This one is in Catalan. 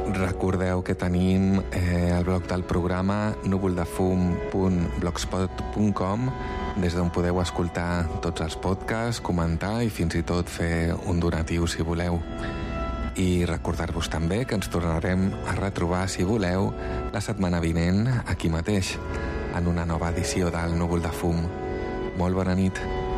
Recordeu que tenim el blog del programa núvoldefum.blogspot.com, des d'on podeu escoltar tots els podcasts, comentar i fins i tot fer un donatiu si voleu. I recordar-vos també que ens tornarem a retrobar, si voleu, la setmana vinent aquí mateix, en una nova edició del Núvol de Fum. Molt bona nit.